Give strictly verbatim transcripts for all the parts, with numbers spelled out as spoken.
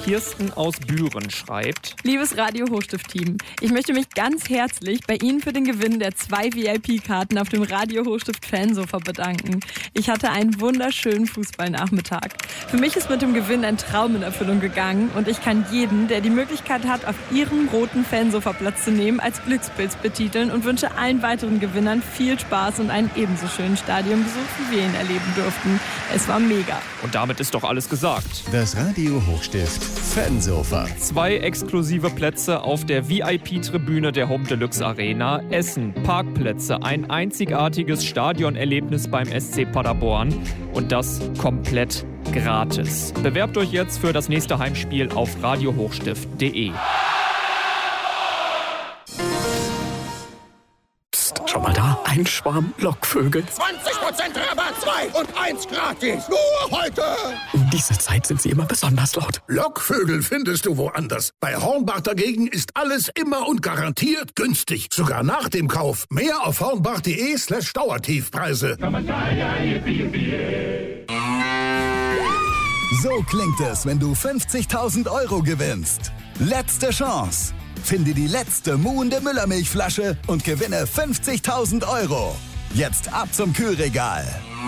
Kirsten aus Büren schreibt: Liebes Radio-Hochstift-Team, ich möchte mich ganz herzlich bei Ihnen für den Gewinn der zwei V I P-Karten auf dem Radio-Hochstift-Fansofa bedanken. Ich hatte einen wunderschönen Fußballnachmittag. Für mich ist mit dem Gewinn ein Traum in Erfüllung gegangen und ich kann jeden, der die Möglichkeit hat, auf Ihrem roten Fansofa Platz zu nehmen, als Glückspilz betiteln und wünsche allen weiteren Gewinnern viel Spaß und einen ebenso schönen Stadionbesuch, wie wir ihn erleben durften. Es war mega. Und damit ist doch alles gesagt. Das Radio Hochstift Fansofa. Zwei exklusive Plätze auf der V I P-Tribüne der Home Deluxe Arena, Essen, Parkplätze, ein einzigartiges Stadionerlebnis beim S C Paderborn und das komplett gratis. Bewerbt euch jetzt für das nächste Heimspiel auf radio hochstift punkt de. Psst, schau mal da, ein Schwarm Lockvögel. zwanzig Prozent Rabatt, zwei und eins gratis. Nur heute. Um diese Zeit sind sie immer besonders laut. Lockvögel findest du woanders. Bei Hornbach dagegen ist alles immer und garantiert günstig. Sogar nach dem Kauf. Mehr auf hornbach.de slash Dauertiefpreise. So klingt es, wenn du fünfzigtausend Euro gewinnst. Letzte Chance. Finde die letzte muhende Müllermilchflasche und gewinne fünfzigtausend Euro. Jetzt ab zum Kühlregal.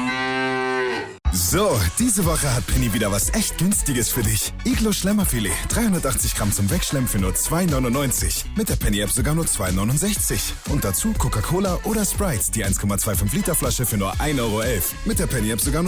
So, diese Woche hat Penny wieder was echt Günstiges für dich. Iglo Schlemmerfilet, dreihundertachtzig Gramm zum Wegschlemmen für nur zwei neunundneunzig. Mit der Penny-App sogar nur zwei neunundsechzig. Und dazu Coca-Cola oder Sprite, die eins Komma fünfundzwanzig Liter Flasche für nur ein Euro elf. Mit der Penny-App sogar nur